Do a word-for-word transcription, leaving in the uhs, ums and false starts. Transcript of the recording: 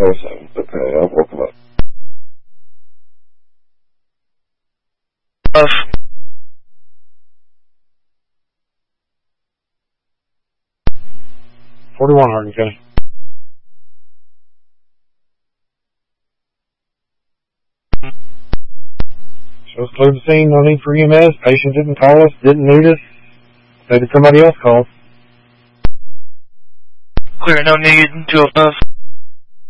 say so. Okay, I'll work them up. Of forty-one, Hardin County. So it's clear the scene, no need for E M S. Patient didn't call us, didn't need us. Maybe somebody else called. clear, no need to above.